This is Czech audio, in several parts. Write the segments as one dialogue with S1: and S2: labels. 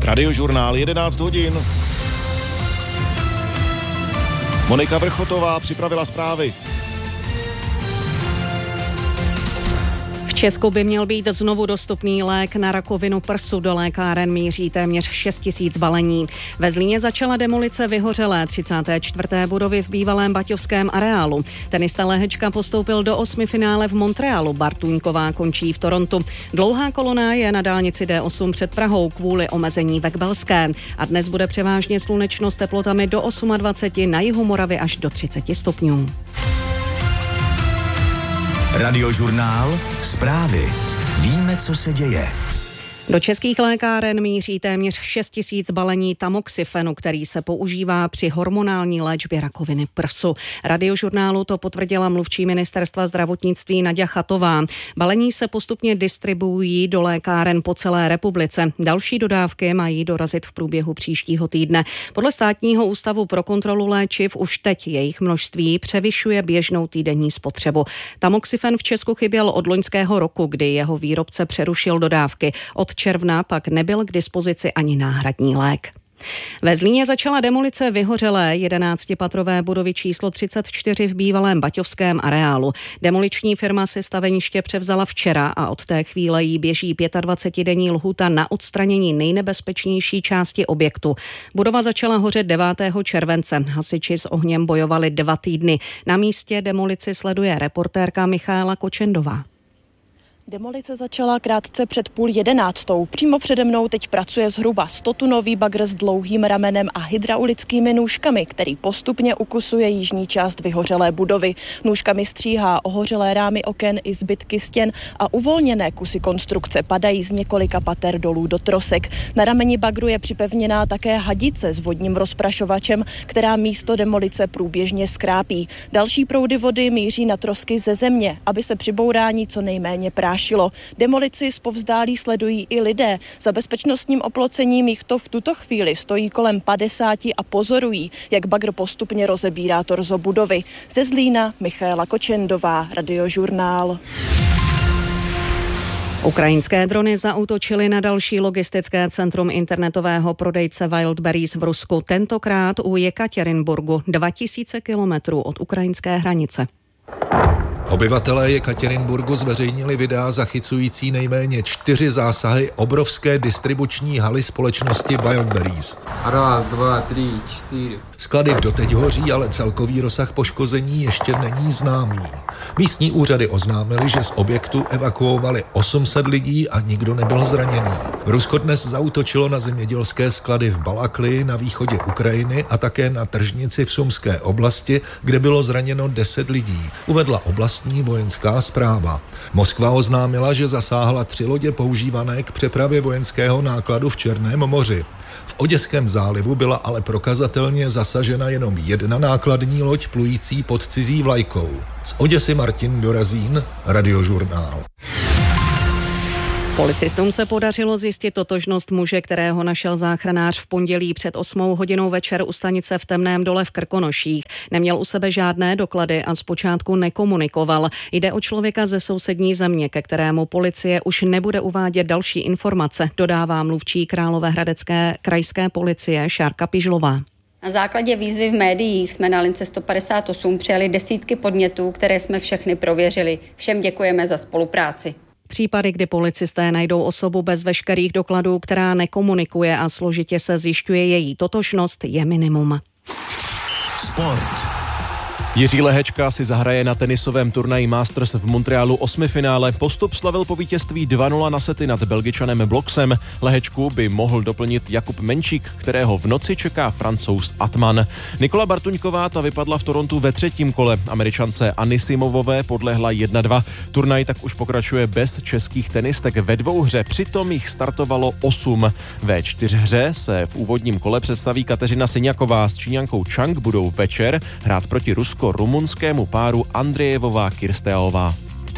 S1: Radiožurnál 11 hodin. Monika Vrchotová připravila zprávy.
S2: V Česku by měl být znovu dostupný lék na rakovinu prsu. Do lékáren míří téměř 6 000 balení. Ve Zlíně začala demolice vyhořelé 34. budovy v bývalém baťovském areálu. Tenista Lehečka postoupil do 8. finále v Montrealu. Bartuňková končí v Torontu. Dlouhá kolona je na dálnici D8 před Prahou kvůli omezení ve Kbelské. A dnes bude převážně slunečno s teplotami do 28, na jihu Moravy až do 30 stupňů.
S3: Radiožurnál, zprávy. Víme, co se děje.
S2: Do českých lékáren míří téměř 6 000 balení tamoxifenu, který se používá při hormonální léčbě rakoviny prsu. Radiožurnálu to potvrdila mluvčí ministerstva zdravotnictví Naďa Chatová. Balení se postupně distribuují do lékáren po celé republice. Další dodávky mají dorazit v průběhu příštího týdne. Podle Státního ústavu pro kontrolu léčiv už teď jejich množství převyšuje běžnou týdenní spotřebu. Tamoxifen v Česku chyběl od loňského roku, kdy jeho výrobce přerušil dodávky. Od června pak nebyl k dispozici ani náhradní lék. Ve Zlíně začala demolice vyhořelé 11patrové budovy číslo 34 v bývalém baťovském areálu. Demoliční firma si staveniště převzala včera a od té chvíle jí běží 25denní lhůta na odstranění nejnebezpečnější části objektu. Budova začala hořet 9. července. Hasiči s ohněm bojovali 2 týdny. Na místě demolici sleduje reportérka Michaela Kočendová.
S4: Demolice začala krátce před 10:30. Přímo přede mnou teď pracuje zhruba 100tunový bagr s dlouhým ramenem a hydraulickými nůžkami, který postupně ukusuje jižní část vyhořelé budovy. Nůžkami stříhá ohořelé rámy oken i zbytky stěn a uvolněné kusy konstrukce padají z několika pater dolů do trosek. Na rameni bagru je připevněná také hadice s vodním rozprašovačem, která místo demolice průběžně skrápí. Další proudy vody míří na trosky ze země, aby se při bourání co nejméně prášilo. Demolici zpovzdálí sledují i lidé. Za bezpečnostním oplocením jich to v tuto chvíli stojí kolem 50 a pozorují, jak bagr postupně rozebírá torzo budovy. Ze Zlína Michaela Kočendová, Radiožurnál.
S2: Ukrajinské drony zaútočily na další logistické centrum internetového prodejce Wildberries v Rusku, tentokrát u Jekatěrinburgu, 2000 kilometrů od ukrajinské hranice.
S5: Obyvatelé Jekatěrinburgu zveřejnili videa zachycující nejméně 4 zásahy obrovské distribuční haly společnosti Wildberries.
S6: 1, 2, 3, 4.
S5: Sklady doteď hoří, ale celkový rozsah poškození ještě není známý. Místní úřady oznámily, že z objektu evakuovali 800 lidí a nikdo nebyl zraněný. Rusko dnes zaútočilo na zemědělské sklady v Balakli na východě Ukrajiny a také na tržnici v Sumské oblasti, kde bylo zraněno 10 lidí, uvedla oblastní vojenská správa. Moskva oznámila, že zasáhla 3 lodě používané k přepravě vojenského nákladu v Černém moři. V Oděském zálivu byla ale prokazatelně zasažena jenom 1 nákladní loď plující pod cizí vlajkou. Z Oděsy Martin Dorazín, Radiožurnál.
S2: Policistům se podařilo zjistit totožnost muže, kterého našel záchranář v pondělí před 8:00 večer u stanice v Temném Dole v Krkonoších. Neměl u sebe žádné doklady a zpočátku nekomunikoval. Jde o člověka ze sousední země, ke kterému policie už nebude uvádět další informace, dodává mluvčí Královéhradecké krajské policie Šárka Pižlová.
S7: Na základě výzvy v médiích jsme na lince 158 přijali desítky podnětů, které jsme všechny prověřili. Všem děkujeme za spolupráci.
S2: Případy, kdy policisté najdou osobu bez veškerých dokladů, která nekomunikuje a složitě se zjišťuje její totožnost, je minimum.
S3: Sport.
S1: Jiří Lehečka si zahraje na tenisovém turnaji Masters v Montrealu 8. finále. Postup slavil po vítězství 2-0 na sety nad Belgičanem Bloxem. Lehečku by mohl doplnit Jakub Menčík, kterého v noci čeká Francouz Atman. Nikola Bartuňková ta vypadla v Torontu ve 3. kole. Američance Anissimovové podlehla 1-2. Turnaj tak už pokračuje bez českých tenistek ve 2 hře. Přitom jich startovalo 8. Ve 4 hře se v úvodním kole představí Kateřina Syňaková s Číňankou Chang budou večer hrát proti rusko-rumunskému páru Andrejevová-Kirsteová.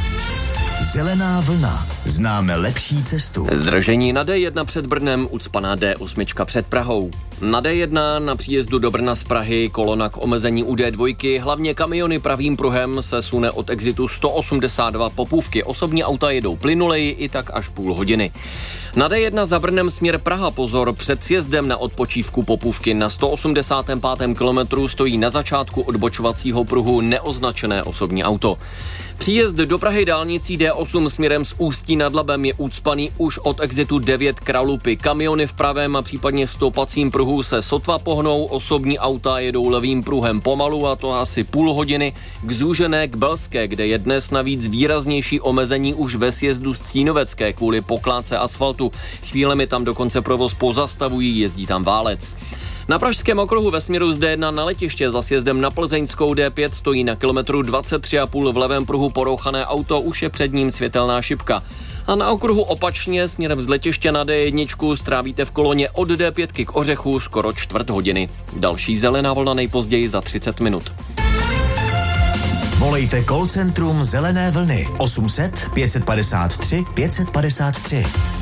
S3: Zelená vlna. Známe lepší cestu.
S8: Zdržení na D1 před Brnem, ucpaná D8 před Prahou. Na D1 na příjezdu do Brna z Prahy kolona k omezení u D2, hlavně kamiony pravým pruhem se sune od exitu 182 Popůvky. Osobní auta jedou plynuleji i tak až půl hodiny. Na D1 za Brnem směr Praha pozor, před sjezdem na odpočívku Popůvky na 185. kilometru stojí na začátku odbočovacího pruhu neoznačené osobní auto. Příjezd do Prahy dálnicí D8 směrem z Ústí nad Labem je ucpaný už od exitu 9 Kralupy. Kamiony v pravém a případně stopacím pruhu se sotva pohnou, osobní auta jedou levým pruhem pomalu a to asi půl hodiny k zúžené k Belské, kde je dnes navíc výraznější omezení už ve sjezdu z Cínovecké kvůli pokládce asfaltu. Chvílemi tam dokonce provoz pozastavují, jezdí tam válec. Na pražském okruhu ve směru z D1 na letiště za sjezdem na plzeňskou D5 stojí na kilometru 23,5 v levém pruhu porouchané auto, už je před ním světelná šipka. A na okruhu opačně směrem z letiště na D1 strávíte v koloně od D5 k Ořechu skoro čtvrt hodiny. Další zelená vlna nejpozději za 30 minut.
S3: Volejte call centrum Zelené vlny 800 553 553.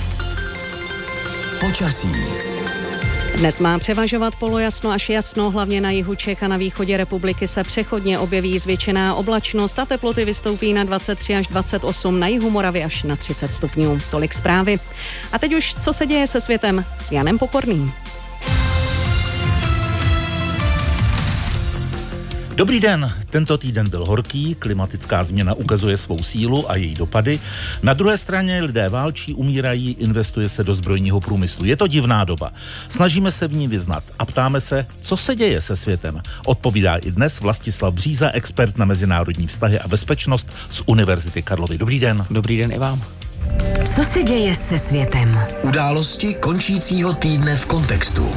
S3: Počasí.
S2: Dnes má převažovat polojasno až jasno, hlavně na jihu Čech a na východě republiky se přechodně objeví zvětšená oblačnost a teploty vystoupí na 23 až 28, na jihu Moravy až na 30 stupňů. Tolik zprávy. A teď už, co se děje se světem s Janem Pokorným.
S9: Dobrý den, tento týden byl horký, klimatická změna ukazuje svou sílu a její dopady. Na druhé straně lidé válčí, umírají, investuje se do zbrojního průmyslu. Je to divná doba. Snažíme se v ní vyznat a ptáme se, co se děje se světem. Odpovídá i dnes Vlastislav Bříza, expert na mezinárodní vztahy a bezpečnost z Univerzity Karlovy. Dobrý den.
S10: Dobrý den i vám.
S3: Co se děje se světem? Události končícího týdne v kontextu.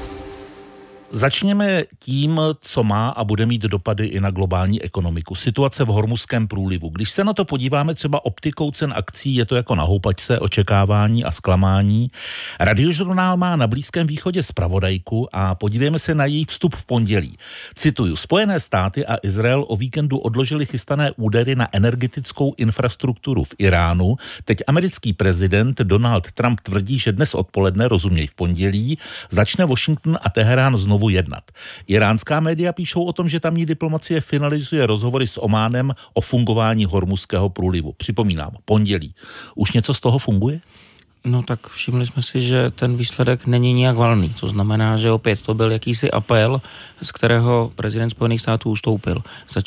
S9: Začněme tím, co má a bude mít dopady i na globální ekonomiku. Situace v Hormuzském průlivu. Když se na to podíváme třeba optikou cen akcí, je to jako na houpačce, očekávání a zklamání. Radiožurnál má na Blízkém východě zpravodajku a podívejme se na její vstup v pondělí. Cituju, Spojené státy a Izrael o víkendu odložili chystané údery na energetickou infrastrukturu v Iránu. Teď americký prezident Donald Trump tvrdí, že dnes odpoledne, rozuměj v pondělí, začne Washington a Teherán znovu jednat. Iránská média píšou o tom, že tamní diplomacie finalizuje rozhovory s Ománem o fungování Hormuzského průlivu. Připomínám, pondělí. Už něco z toho funguje?
S10: No tak všimli jsme si, že ten výsledek není nijak valný. To znamená, že opět to byl jakýsi apel, z kterého prezident Spojených států ustoupil.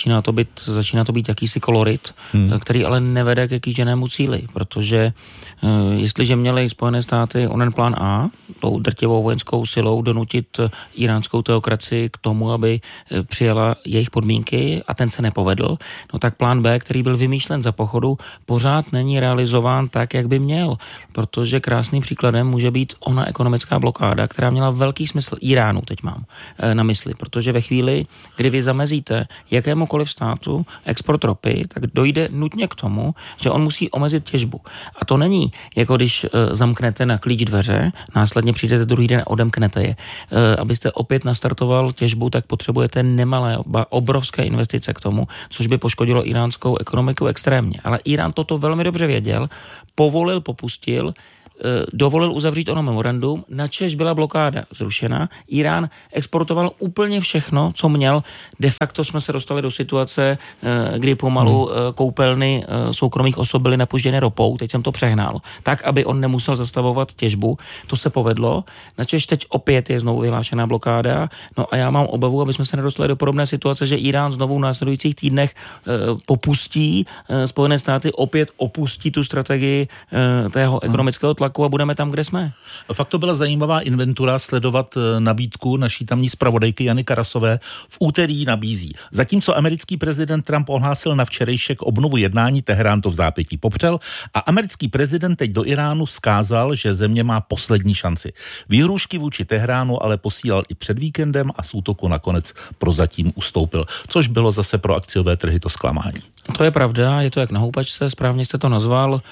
S10: Začíná to být jakýsi kolorit, který ale nevede ke kýženému cíli, protože jestliže měli Spojené státy onen plán A, tou drtivou vojenskou silou donutit iránskou teokracii k tomu, aby přijala jejich podmínky a ten se nepovedl, no tak plán B, který byl vymýšlen za pochodu, pořád není realizován tak, jak by měl, protože krásným příkladem může být ona ekonomická blokáda, která měla velký smysl Iránu, teď mám na mysli, protože ve chvíli, kdy vy zamezíte jakémukoliv státu export ropy, tak dojde nutně k tomu, že on musí omezit těžbu. A to není jako když zamknete na klíč dveře, následně přijdete druhý den a odemknete je. Abyste opět nastartoval těžbu, tak potřebujete nemalé, obrovské investice k tomu, což by poškodilo iránskou ekonomiku extrémně. Ale Irán toto velmi dobře věděl, popustil, dovolil uzavřít ono memorandum, načež byla blokáda zrušena. Irán exportoval úplně všechno, co měl. De facto jsme se dostali do situace, kdy pomalu koupelny soukromých osob byly napuštěny ropou, teď jsem to přehnal, tak, aby on nemusel zastavovat těžbu. To se povedlo, načež teď opět je znovu vyhlášená blokáda. No a já mám obavu, aby jsme se nedostali do podobné situace, že Irán znovu v následujících týdnech popustí, Spojené státy opět opustí tu strategii tého ekonomického tlaku a budeme tam, kde jsme.
S9: Fakt to byla zajímavá inventura sledovat nabídku naší tamní zpravodajky Jany Karasové. V úterý nabízí. Zatímco americký prezident Trump ohlásil na včerejšek obnovu jednání, Teherán to v zápětí popřel a americký prezident teď do Iránu vzkázal, že země má poslední šanci. Výhrůžky vůči Teheránu ale posílal i před víkendem a z útoku nakonec prozatím ustoupil, což bylo zase pro akciové trhy to zklamání.
S10: To je pravda, je to jak na houpačce, správně jste to nazval.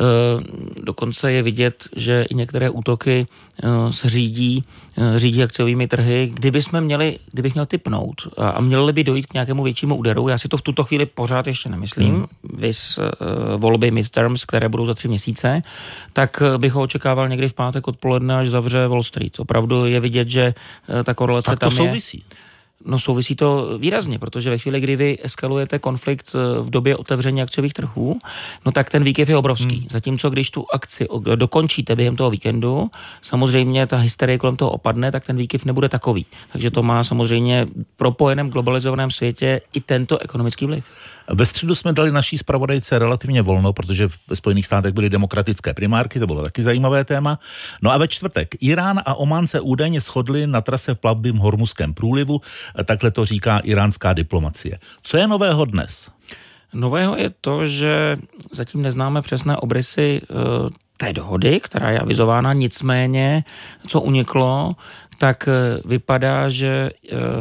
S10: Dokonce je vidět, že i některé útoky se řídí akciovými trhy. Kdybych měl tipnout a měly by dojít k nějakému většímu úderu, já si to v tuto chvíli pořád ještě nemyslím, vys volby midterms, které budou za 3 měsíce, tak bych ho očekával někdy v pátek odpoledne, až zavře Wall Street. Opravdu je vidět, že ta korelace
S9: tak
S10: tam
S9: to souvisí.
S10: No souvisí to výrazně, protože ve chvíli, kdy vy eskalujete konflikt v době otevření akciových trhů, no tak ten výkyv je obrovský. Zatímco když tu akci dokončíte během toho víkendu, samozřejmě ta hysterie kolem toho opadne, tak ten výkyv nebude takový. Takže to má samozřejmě propojeném globalizovaném světě i tento ekonomický vliv.
S9: Ve středu jsme dali naší zpravodajce relativně volno, protože ve Spojených státech byly demokratické primárky, to bylo taky zajímavé téma. No a ve čtvrtek Irán a Omán se údajně shodli na trase plavby v Hormuzském průlivu, takhle to říká iránská diplomacie. Co je nového dnes?
S10: Nového je to, že zatím neznáme přesné obrysy té dohody, která je avizována, nicméně, co uniklo, tak vypadá, že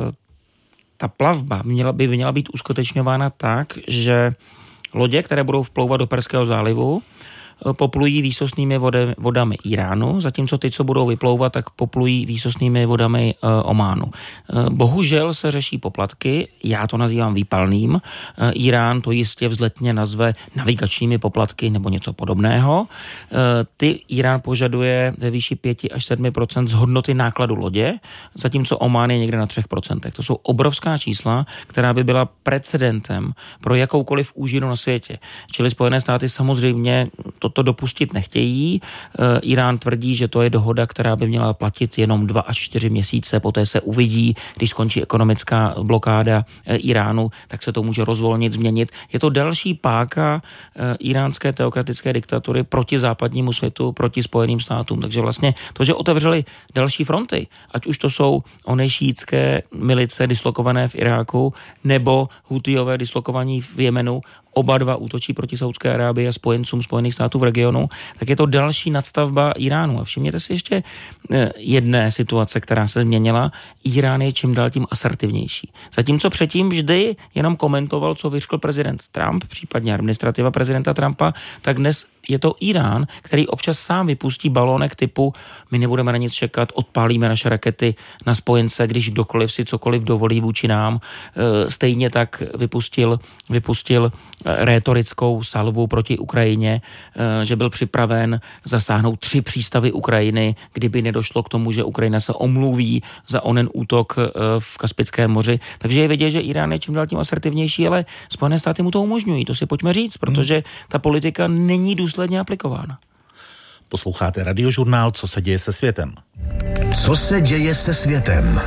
S10: ta plavba by měla být uskutečňována tak, že lodě, které budou vplouvat do Perského zálivu, poplují výsostnými vodami Iránu, zatímco ty, co budou vyplouvat, tak poplují výsostnými vodami Ománu. Bohužel se řeší poplatky, já to nazývám výpalným. Irán to jistě vzletně nazve navigačními poplatky nebo něco podobného. Ty Irán požaduje ve výši 5 až 7% z hodnoty nákladu lodě, zatímco Omán je někde na 3%. To jsou obrovská čísla, která by byla precedentem pro jakoukoliv úžinu na světě. Čili Spojené státy samozřejmě toto dopustit nechtějí. Irán tvrdí, že to je dohoda, která by měla platit jenom 2 až 4 měsíce, poté se uvidí, když skončí ekonomická blokáda Iránu, tak se to může rozvolnit, změnit. Je to další páka iránské teokratické diktatury proti západnímu světu, proti Spojeným státům. Takže vlastně to, že otevřeli další fronty, ať už to jsou ony šíitské milice dislokované v Iráku, nebo Hutijové dislokovaní v Jemenu, oba dva útočí proti Saúdské Arábii a spojencům Spojených států v regionu, tak je to další nadstavba Iránu. A všimněte si ještě jedné situace, která se změnila. Irán je čím dál tím asertivnější. Zatímco předtím vždy jenom komentoval, co vyřkl prezident Trump, případně administrativa prezidenta Trumpa, tak dnes je to Irán, který občas sám vypustí balónek typu my nebudeme na nic čekat, odpálíme naše rakety na spojence, když kdokoliv si cokoliv dovolí vůči nám. Stejně tak vypustil rétorickou salvu proti Ukrajině, že byl připraven zasáhnout 3 přístavy Ukrajiny, kdyby nedošlo k tomu, že Ukrajina se omluví za onen útok v Kaspickém moři. Takže je vidět, že Irán je čím dál tím asertivnější, ale Spojené státy mu to umožňují. To si pojďme říct, protože ta politika není důsledně aplikována.
S9: Posloucháte Radiožurnál Co se děje se světem.
S3: Co se děje se světem?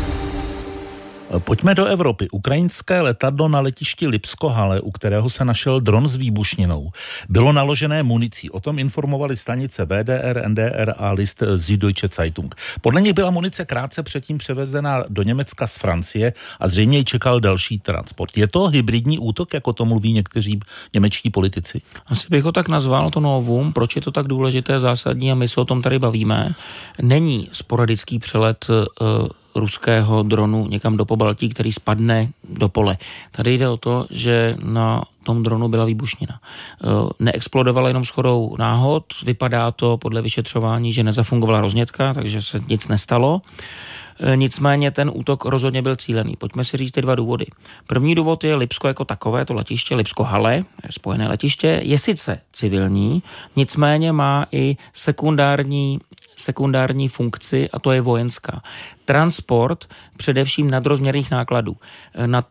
S9: Pojďme do Evropy. Ukrajinské letadlo na letišti Lipsko-Halle, u kterého se našel dron s výbušninou, bylo naložené municí. O tom informovali stanice VDR, NDR a list Süddeutsche Zeitung. Podle nich byla munice krátce předtím převezena do Německa z Francie a zřejmě ji čekal další transport. Je to hybridní útok, jako to mluví někteří němečtí politici?
S10: Asi bych ho tak nazval, to novum. Proč je to tak důležité, zásadní a my se o tom tady bavíme? Není sporadický přelet ruského dronu někam do Pobaltí, který spadne do pole. Tady jde o to, že na tom dronu byla výbušnina. Neexplodovala jenom shodou náhod, vypadá to podle vyšetřování, že nezafungovala roznětka, takže se nic nestalo. Nicméně ten útok rozhodně byl cílený. Pojďme si říct ty 2 důvody. První důvod je Lipsko jako takové, to letiště Lipsko-Halle, spojené letiště, je sice civilní, nicméně má i sekundární funkci a to je vojenská. Transport především nadrozměrných nákladů.